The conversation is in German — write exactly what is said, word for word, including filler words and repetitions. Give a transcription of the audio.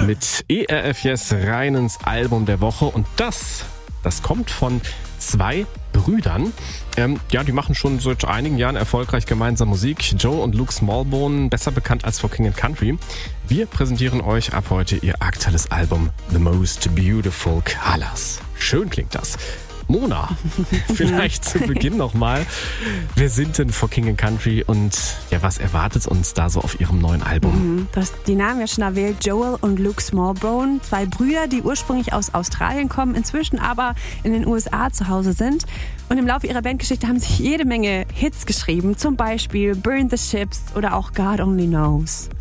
mit E R F Yes rein ins Album der Woche. Und das, das kommt von zwei Brüdern. Ähm, ja, die machen schon seit einigen Jahren erfolgreich gemeinsam Musik. Joe und Luke Smallbone, besser bekannt als For King and Country. Wir präsentieren euch ab heute ihr aktuelles Album The Most Beautiful Colors. Schön klingt das. Mona, vielleicht zu Beginn nochmal. Wer sind denn For King and Country und ja, was erwartet uns da so auf ihrem neuen Album? Du hast die Namen ja schon erwähnt, Joel und Luke Smallbone, zwei Brüder, die ursprünglich aus Australien kommen, inzwischen aber in den U S A zu Hause sind. Und im Laufe ihrer Bandgeschichte haben sich jede Menge Hits geschrieben, zum Beispiel Burn the Ships oder auch God Only Knows.